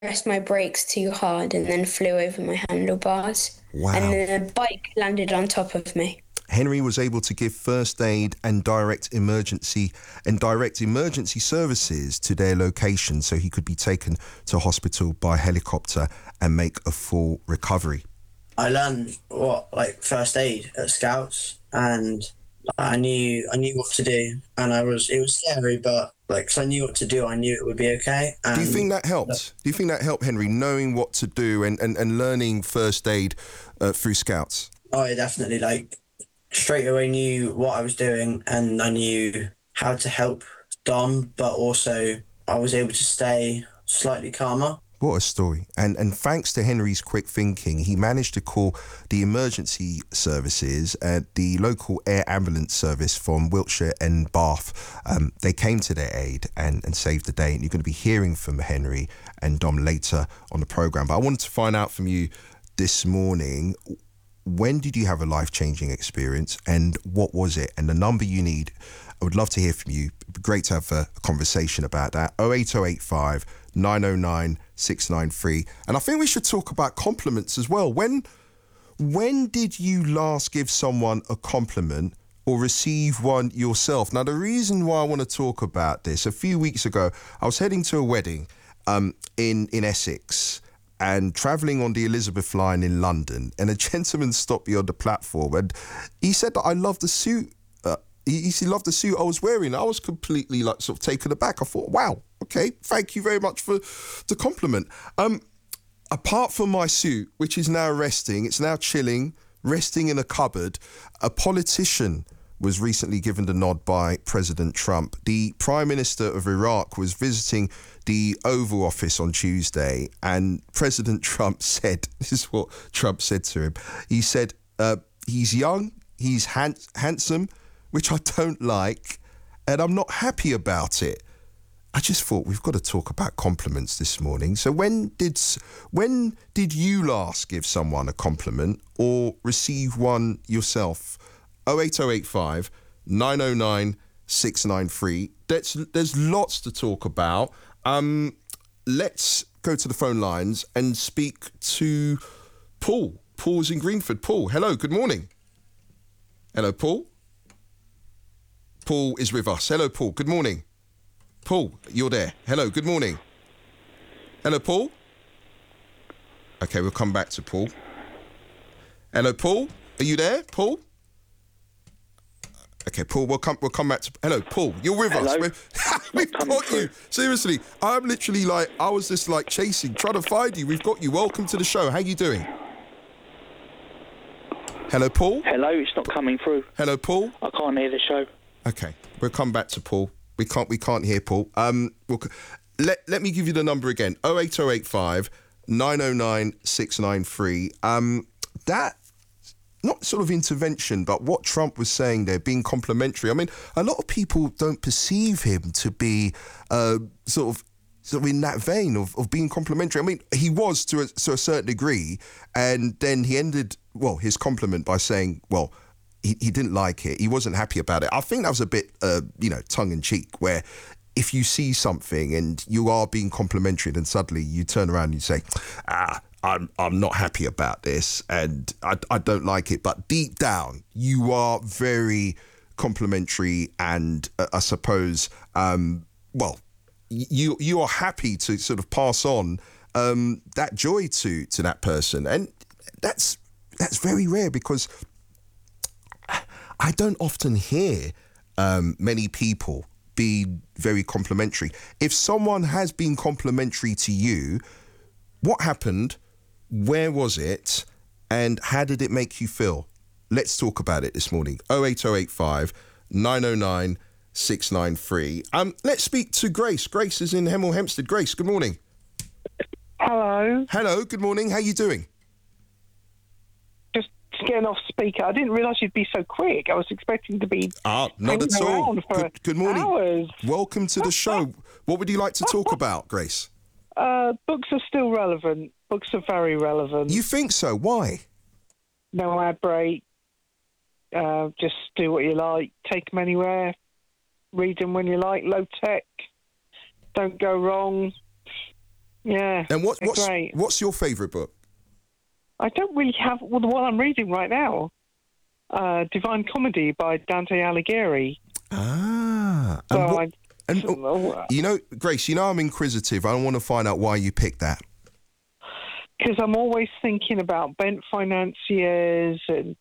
pressed my brakes too hard and then flew over my handlebars. Wow. And the bike landed on top of me. Henry was able to give first aid and direct emergency services to their location so he could be taken to hospital by helicopter and make a full recovery. I learned first aid at Scouts, and I knew what to do, and it was scary, but because I knew what to do, I knew it would be okay. And do you think that helped? Do you think that helped, Henry, knowing what to do and learning first aid through Scouts? Oh, yeah, definitely. Straight away knew what I was doing, and I knew how to help Dom, but also I was able to stay slightly calmer. What a story. And thanks to Henry's quick thinking, he managed to call the emergency services at the local air ambulance service from Wiltshire and Bath. They came to their aid and saved the day. And you're going to be hearing from Henry and Dom later on the programme. But I wanted to find out from you this morning, when did you have a life-changing experience and what was it? And the number you need, I would love to hear from you. It'd be great to have a conversation about that. 08085 909 693. And I think we should talk about compliments as well. When did you last give someone a compliment or receive one yourself? Now, the reason why I want to talk about this, a few weeks ago, I was heading to a wedding in Essex and travelling on the Elizabeth line in London, and a gentleman stopped me on the platform and he said that I loved the suit. He loved the suit I was wearing. I was completely sort of taken aback. I thought, wow, okay, thank you very much for the compliment. Apart from my suit, which is now resting, it's now chilling, resting in a cupboard, a politician was recently given the nod by President Trump. The Prime Minister of Iraq was visiting the Oval Office on Tuesday, and President Trump said, this is what Trump said to him. He said, he's young, he's handsome, which I don't like, and I'm not happy about it. I just thought we've got to talk about compliments this morning. So when did you last give someone a compliment or receive one yourself? 08085 909 693. There's lots to talk about. Let's go to the phone lines and speak to Paul. Paul's in Greenford. Paul, hello, good morning. Hello, Paul. Paul is with us. Hello, Paul, good morning. Paul, you're there. Hello, good morning. Hello, Paul. Okay, we'll come back to Paul. Hello, Paul. Are you there, Paul? Okay, Paul, we'll come back to... Hello, Paul, you're with us. We've got you. Seriously, I'm literally I was just chasing, trying to find you. We've got you. Welcome to the show. How you doing? Hello, Paul? Hello, it's not coming through. Hello, Paul? I can't hear the show. Okay, we'll come back to Paul. We can't hear Paul. Let me give you the number again. 08085 909 693. That, not sort of intervention, but what Trump was saying there, being complimentary. I mean, a lot of people don't perceive him to be sort of in that vein of being complimentary. I mean, he was to a certain degree, and then he ended, his compliment by saying, he didn't like it. He wasn't happy about it. I think that was a bit, tongue-in-cheek, where if you see something and you are being complimentary, then suddenly you turn around and you say, I'm not happy about this and I don't like it. But deep down, you are very complimentary and I suppose, you are happy to sort of pass on that joy to that person. And that's very rare because I don't often hear many people be very complimentary. If someone has been complimentary to you, what happened? Where was it? And how did it make you feel? Let's talk about it this morning. 08085 909 693. Let's speak to Grace. Grace is in Hemel Hempstead. Grace, good morning. Hello. Hello, good morning. How are you doing? Just getting off speaker. I didn't realise you'd be so quick. I was expecting to be not at all. Good morning. Hours. Welcome to the show. What would you like to talk about, Grace? Books are still relevant. Books are very relevant. You think so? Why? No ad break. Just do what you like. Take them anywhere. Read them when you like. Low tech. Don't go wrong. Yeah. And they're great. what's your favourite book? I don't really have. Well, the one I'm reading right now, Divine Comedy by Dante Alighieri. Ah. You know, Grace, you know I'm inquisitive. I want to find out why you picked that. Because I'm always thinking about bent financiers and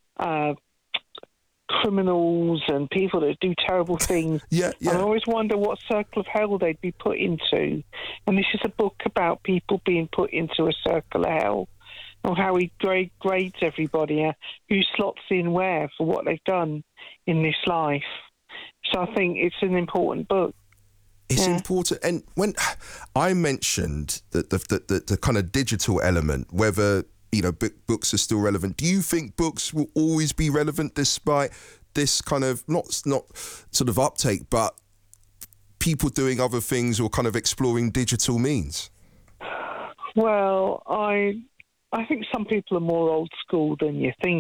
criminals and people that do terrible things. Yeah. And I always wonder what circle of hell they'd be put into. And this is a book about people being put into a circle of hell, or how he grades everybody, who slots in where for what they've done in this life. So I think it's an important book. It's important. And when I mentioned the kind of digital element, whether, you know, books are still relevant, do you think books will always be relevant despite this kind of, not sort of uptake, but people doing other things or kind of exploring digital means? Well, I think some people are more old school than you think